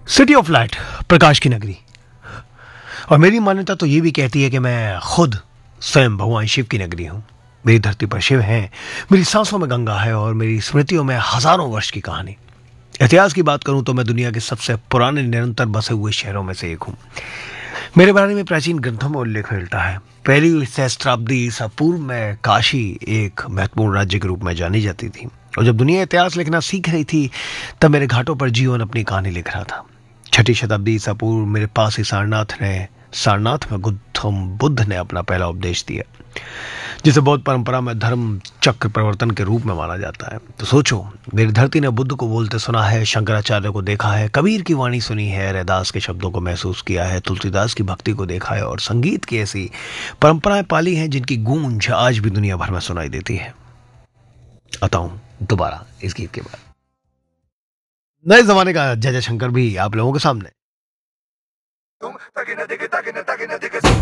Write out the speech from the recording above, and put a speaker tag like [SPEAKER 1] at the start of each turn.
[SPEAKER 1] City of light, प्रकाश की नगरी। और मेरी मान्यता तो ये भी कहती है कि मैं खुद स्वयं भगवान शिव की नगरी हूँ। मेरी धरती पर शिव हैं, मेरी सांसों में गंगा है और मेरी स्मृतियों में हजारों वर्ष की कहानी। इतिहास की बात करूं तो मैं दुनिया के सबसे पुराने निरंतर बसे हुए शहरों में से एक हूँ। मेरे बारे में प्राचीन ग्रंथों में उल्लेख मिलता है। पहली सहस्त्राब्दी ईसा पूर्व में काशी एक महत्वपूर्ण राज्य के रूप में जानी जाती थी, और जब दुनिया इतिहास लिखना सीख रही थी तब मेरे घाटों पर जीवन अपनी कहानी लिख रहा था। छठी शताब्दी ईसा पूर्व मेरे पास ही सारनाथ में गौतम बुद्ध ने अपना पहला उपदेश दिया, जिसे बौद्ध परंपरा में धर्म चक्र प्रवर्तन के रूप में माना जाता है। तो सोचो, मेरी धरती ने बुद्ध को बोलते सुना है, शंकराचार्य को देखा है, कबीर की वाणी सुनी है, रैदास के शब्दों को महसूस किया है, तुलसीदास की भक्ति को देखा है, और संगीत की ऐसी परंपराएं पाली हैं जिनकी गूंज आज भी दुनिया भर में सुनाई देती है। आता हूं दोबारा इस गीत के बाद। नए जमाने का जय जय शंकर भी आप लोगों के सामने।